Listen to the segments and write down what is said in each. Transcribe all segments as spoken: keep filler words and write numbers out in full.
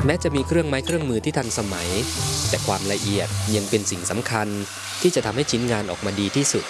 แม้จะมีเครื่องไม้เครื่องมือที่ทันสมัยแต่ความละเอียดยังเป็นสิ่งสำคัญที่จะทำให้ชิ้นงานออกมาดีที่สุด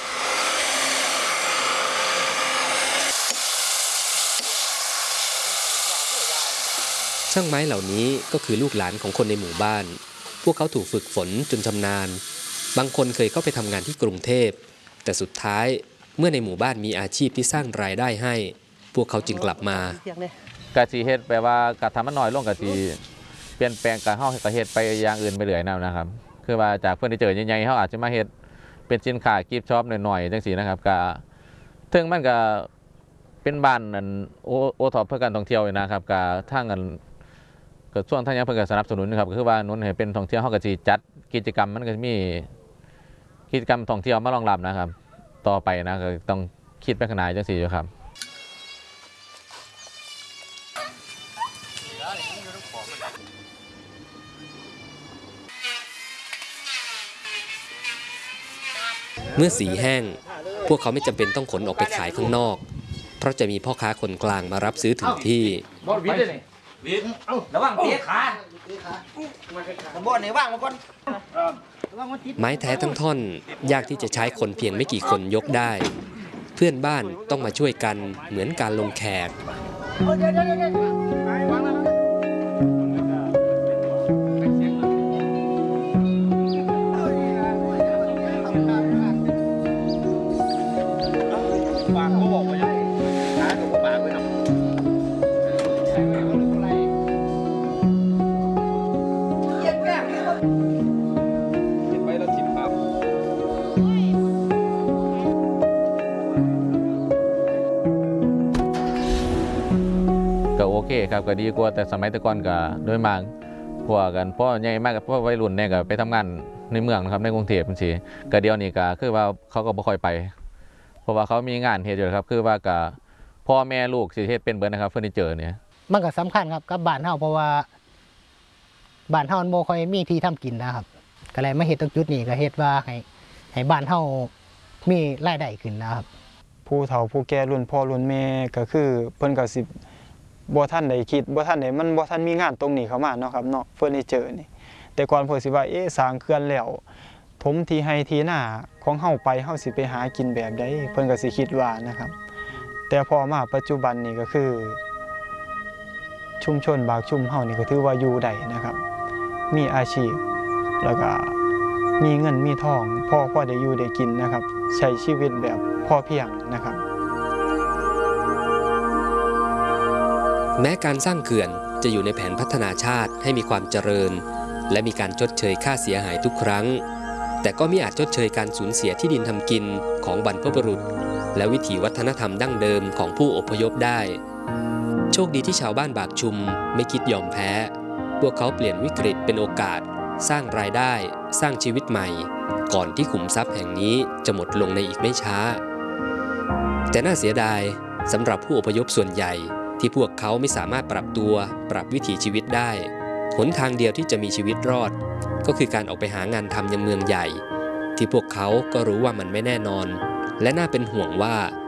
ช่างไม้เหล่านี้ก็คือลูกหลานของคนในหมู่บ้านพวกเขาถูกฝึกฝนจนชำนาญบางคนเคยเข้าไปทำงานที่กรุงเทพแต่สุดท้ายเมื่อในหมู่บ้านมีอาชีพที่สร้างรายได้ให้พวกเขาจึงกลับมากะจีเฮ็ดแปลว่ากะทำมันน้อยลงกะจีเปลี่ยนแปลงการเข้ากะเฮ็ดไปอย่างอื่นไปเรื่อยนะครับคือว่าจากเพื่อนที่เจอใหญ่ๆเขาอาจจะมาเฮ็ดเป็นสินค้ากิฟต์ช็อปหน่อยๆจังสีนะครับกะถึงมันก็เป็นบ้านนั่นโอโอท็อปเพื่อการท่องเที่ยวนะครับกะทางเงินก็ช่วงทางยังเพื่อการสนับสนุนนะครับก็คือว่านุ่นให้เป็นท่องเที่ยวเขากะจีจัดกิจกรรมมันก็มีกิจกรรมท่องเที่ยวมารองรับนะครับต่อไปนะก็ต้องคิดไปขนาดจังสีอยู่ครับเมื่อสีแห้งพวกเขาไม่จำเป็นต้องขนออกไปขายข้างนอกเพราะจะมีพ่อค้าคนกลางมารับซื้อถึงที่ระวังเตะขาบอลเนี่ยว่างมาก่อนไม้แท้ทั้งท่อนยากที่จะใช้คนเพียงไม่กี่คนยกได้เพื่อนบ้านต้องมาช่วยกันเหมือนการลงแขกก็โอเคครับก็ดีกว่าแต่สมัยแต่ก่อนก็โดยมากพวกกันพ่อใหญ่มากกับพ่อวัยรุ่นเนี่ยก็ไปทำงานในเมืองนะครับในกรุงเทพฯสิก็เดียวนี้ก็คือว่าเขาก็บ่ค่อยไปเพราะว่าเขามีงานเฮ็ดอยู่ครับคือว่าก็พ่อแม่ลูกสิเฮ็ดเป็นเบิดนะครับเฟอร์นิเจอร์เนี่ยมันก็สำคัญครับกับบ้านเฮาเพราะว่าบ้านเฮามันบ่ค่อยมีที่ทำกินนะครับก็เลยมาเฮ็ดตรงจุดนี้ก็เฮ็ดว่าให้ให้บ้านเฮามีรายได้ขึ้นนะครับผู้เฒ่าผู้แก่รุ่นพ่อรุ่นแม่ก็คือเพิ่นก็สิบ่ทันได้คิดบ่ทันได้มันบ่ทันมีงานตรงนี้เข้ามาเนาะครับเนาะเฟอร์นิเจอร์นี่แต่ก่อนเพิ่นสิว่าเอ๊ะสร้างเขื่อนแล้วถมที่ให้ที่นาของเฮาไปเฮาสิไปหากินแบบใดเพิ่นก็สิคิดว่านะครับแต่พอมาปัจจุบันนี้ก็คือชุมชนบากชุมเฮานี่ก็ถือว่าอยู่ได้นะครับมีอาชีพแล้วก็มีเงินมีทองพอพอได้อยู่ได้กินนะครับใช้ชีวิตแบบพอเพียงนะครับแม้การสร้างเขื่อนจะอยู่ในแผนพัฒนาชาติให้มีความเจริญและมีการชดเชยค่าเสียหายทุกครั้งแต่ก็ไม่อาจชดเชยการสูญเสียที่ดินทำกินของบรรพบุรุษและวิถีวัฒนธรรมดั้งเดิมของผู้อพยพได้โชคดีที่ชาวบ้านบากชุมไม่คิดยอมแพ้พวกเขาเปลี่ยนวิกฤตเป็นโอกาสสร้างรายได้สร้างชีวิตใหม่ก่อนที่ขุมทรัพย์แห่งนี้จะหมดลงในอีกไม่ช้าแต่น่าเสียดายสำหรับผู้อพยพส่วนใหญ่ที่พวกเขาไม่สามารถปรับตัวปรับวิถีชีวิตได้หนทางเดียวที่จะมีชีวิตรอดก็คือการออกไปหางานทำยังเมืองใหญ่ที่พวกเขาก็รู้ว่ามันไม่แน่นอนและน่าเป็นห่วงว่า